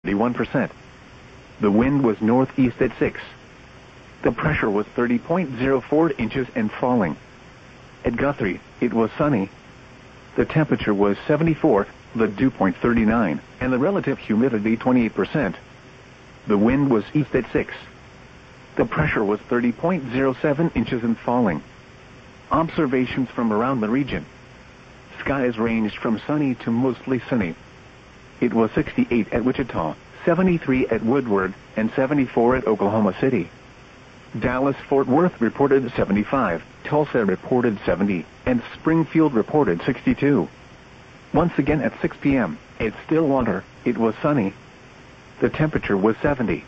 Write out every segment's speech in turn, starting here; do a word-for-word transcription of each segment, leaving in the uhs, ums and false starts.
thirty-one percent. The wind was northeast at six. The pressure was thirty point zero four inches and falling. At Guthrie, it was sunny. The temperature was seventy-four, the dew point thirty-nine, and the relative humidity twenty-eight percent. The wind was east at six. The pressure was thirty point zero seven inches and falling. Observations from around the region. Skies ranged from sunny to mostly sunny. It was sixty-eight at Wichita, seventy-three at Woodward, and seventy-four at Oklahoma City. Dallas-Fort Worth reported seventy-five, Tulsa reported seventy, and Springfield reported sixty-two. Once again at six p m, at Stillwater, it was sunny. The temperature was seventy.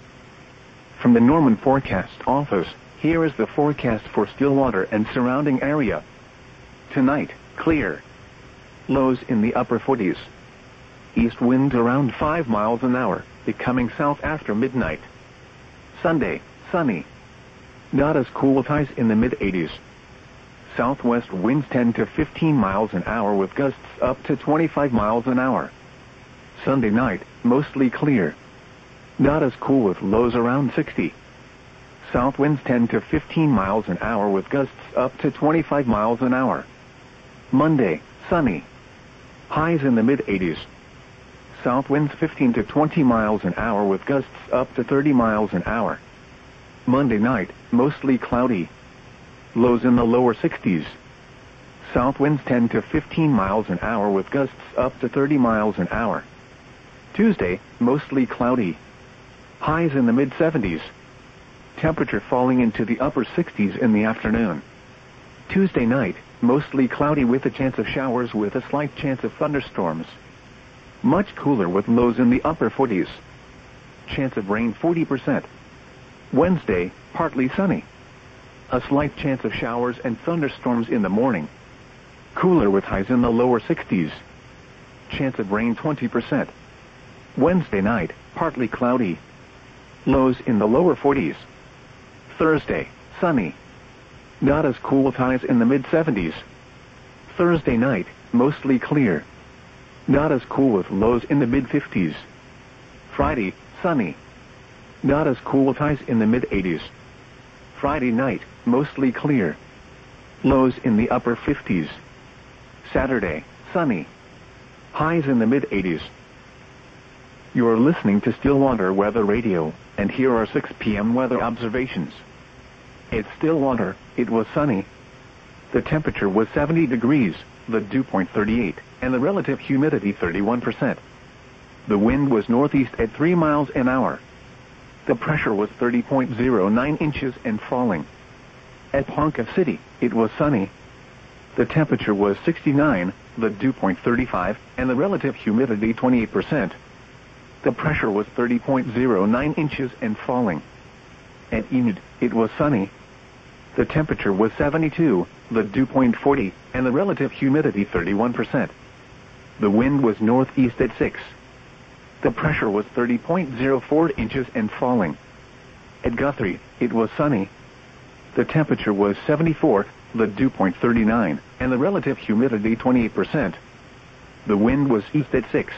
From the Norman Forecast Office, here is the forecast for Stillwater and surrounding area. Tonight, clear. Lows in the upper forties. East wind around five miles an hour, becoming south after midnight. Sunday, sunny. Not as cool, highs in the mid-eighties. Southwest winds ten to fifteen miles an hour with gusts up to twenty-five miles an hour. Sunday night, mostly clear. Not as cool with lows around sixty. South winds ten to fifteen miles an hour with gusts up to twenty-five miles an hour. Monday, sunny. Highs in the mid-eighties. South winds fifteen to twenty miles an hour with gusts up to thirty miles an hour. Monday night, mostly cloudy. Lows in the lower sixties. South winds ten to fifteen miles an hour with gusts up to thirty miles an hour. Tuesday, mostly cloudy. Highs in the mid-seventies. Temperature falling into the upper sixties in the afternoon. Tuesday night, mostly cloudy with a chance of showers with a slight chance of thunderstorms. Much cooler with lows in the upper forties. Chance of rain forty percent. Wednesday, partly sunny. A slight chance of showers and thunderstorms in the morning. Cooler with highs in the lower sixties. Chance of rain twenty percent. Wednesday night, partly cloudy. Lows in the lower forties. Thursday, sunny. Not as cool with highs in the mid-seventies. Thursday night, mostly clear. Not as cool with lows in the mid-fifties. Friday, sunny. Not as cool with highs in the mid-eighties. Friday night, mostly clear. Lows in the upper fifties. Saturday, sunny. Highs in the mid-eighties. You are listening to Stillwater Weather Radio, and here are six p m weather observations. At Stillwater, it was sunny. The temperature was seventy degrees, the dew point thirty-eight, and the relative humidity thirty-one percent. The wind was northeast at three miles an hour. The pressure was thirty point zero nine inches and falling. At Ponca City, it was sunny. The temperature was sixty-nine, the dew point thirty-five, and the relative humidity twenty-eight percent. The pressure was thirty point zero nine inches and falling. At Enid, it was sunny. The temperature was seventy-two, the dew point forty, and the relative humidity thirty-one percent. The wind was northeast at six. The pressure was thirty point zero four inches and falling. At Guthrie, it was sunny. The temperature was seventy-four, the dew point thirty-nine, and the relative humidity twenty-eight percent. The wind was east at six.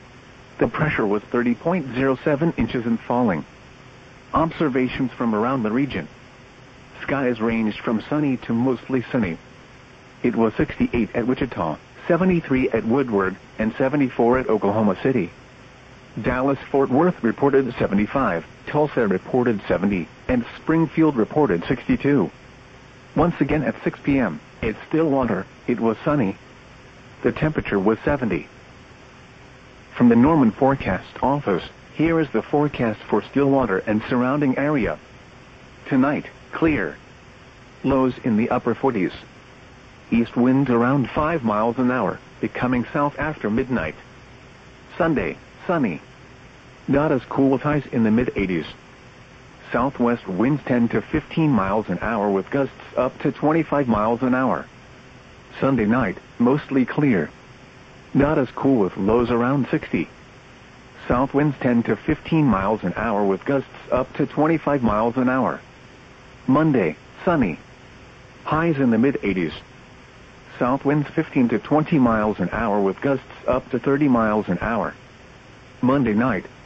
The pressure was thirty point zero seven inches and falling. Observations from around the region. Skies ranged from sunny to mostly sunny. It was sixty-eight at Wichita, seventy-three at Woodward, and seventy-four at Oklahoma City. Dallas-Fort Worth reported seventy-five, Tulsa reported seventy, and Springfield reported sixty-two. Once again at six p m, at Stillwater, it was sunny. The temperature was seventy. From the Norman Forecast Office, here is the forecast for Stillwater and surrounding area. Tonight, clear. Lows in the upper forties. East wind around five miles an hour, becoming south after midnight. Sunday, sunny. Not as cool with highs in the mid-eighties. Southwest winds ten to fifteen miles an hour with gusts up to twenty-five miles an hour. Sunday night, mostly clear. Not as cool with lows around sixty. South winds ten to fifteen miles an hour with gusts up to twenty-five miles an hour. Monday, sunny. Highs in the mid-eighties. South winds fifteen to twenty miles an hour with gusts up to thirty miles an hour. Monday night,